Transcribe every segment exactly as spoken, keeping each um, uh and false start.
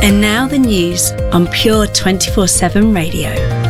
And now the news on Pure twenty-four seven Radio.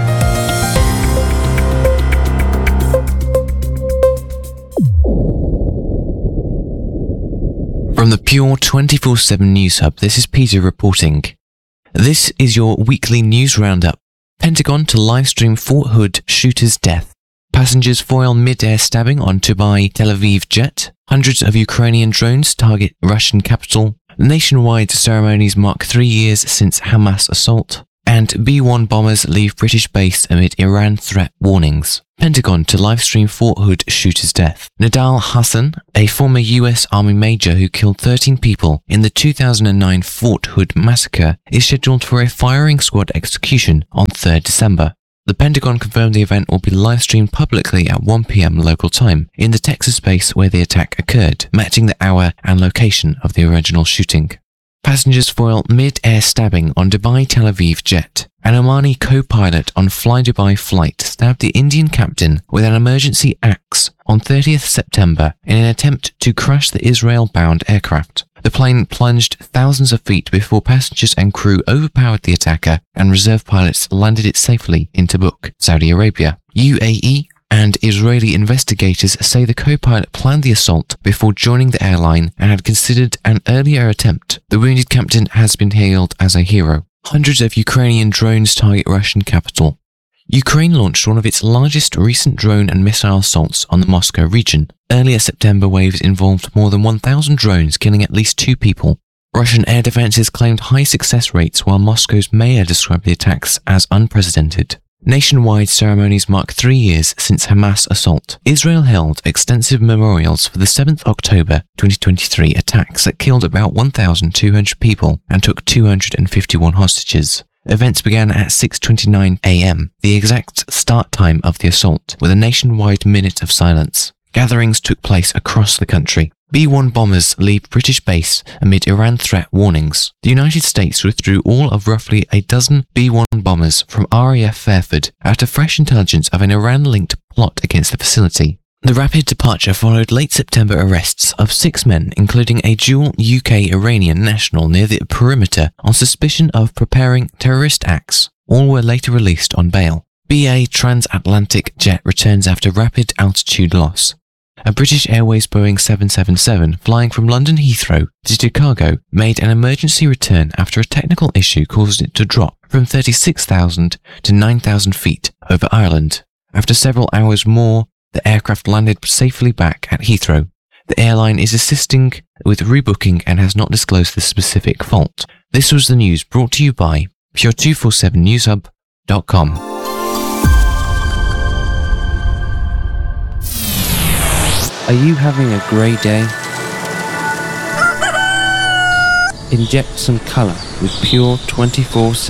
From the Pure twenty-four seven News Hub, this is Peter reporting. This is your weekly news roundup. Pentagon to livestream Fort Hood shooter's death. Passengers foil mid-air stabbing on Dubai Tel Aviv jet. Hundreds of Ukrainian drones target Russian capital. Nationwide ceremonies mark three years since Hamas assault. And B one bombers leave British base amid Iran threat warnings. Pentagon to livestream Fort Hood shooter's death. Nidal Hasan, a former U S Army major who killed thirteen people in the two thousand nine Fort Hood massacre, is scheduled for a firing squad execution on third December. The Pentagon confirmed the event will be live-streamed publicly at one p.m. local time in the Texas base where the attack occurred, matching the hour and location of the original shooting. Passengers foil mid-air stabbing on Dubai Tel Aviv jet. An Omani co-pilot on Fly Dubai flight stabbed the Indian captain with an emergency axe on thirtieth September in an attempt to crash the Israel-bound aircraft. The plane plunged thousands of feet before passengers and crew overpowered the attacker and reserve pilots landed it safely in Tabuk, Saudi Arabia. U A E and Israeli investigators say the co-pilot planned the assault before joining the airline and had considered an earlier attempt. The wounded captain has been hailed as a hero. Hundreds of Ukrainian drones target Russian capital. Ukraine launched one of its largest recent drone and missile assaults on the Moscow region. Earlier September waves involved more than one thousand drones, killing at least two people. Russian air defenses claimed high success rates, while Moscow's mayor described the attacks as unprecedented. Nationwide ceremonies mark three years since Hamas assault. Israel held extensive memorials for the seventh of October twenty twenty-three attacks that killed about one thousand two hundred people and took two hundred fifty-one hostages. Events began at six twenty-nine a.m., the exact start time of the assault, with a nationwide minute of silence. Gatherings took place across the country. B one bombers leave British base amid Iran threat warnings. The United States withdrew all of roughly a dozen B one bombers from R A F Fairford after fresh intelligence of an Iran-linked plot against the facility. The rapid departure followed late September arrests of six men, including a dual U K-Iranian national near the perimeter on suspicion of preparing terrorist acts. All were later released on bail. B A transatlantic jet returns after rapid altitude loss. A British Airways Boeing seven seventy-seven flying from London Heathrow to Chicago made an emergency return after a technical issue caused it to drop from thirty-six thousand to nine thousand feet over Ireland. After several hours more, the aircraft landed safely back at Heathrow. The airline is assisting with rebooking and has not disclosed the specific fault. This was the news brought to you by Pure two forty-seven news hub dot com. Are you having a grey day? Inject some colour with Pure twenty-four seven.